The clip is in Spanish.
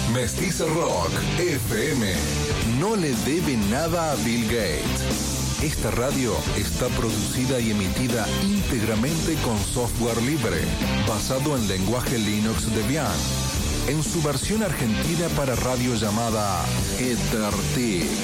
Mestiza Rock FM. No le debe nada a Bill Gates. Esta radio está producida y emitida íntegramente con software libre, basado en lenguaje Linux Debian, en su versión argentina para radio llamada EtherTix.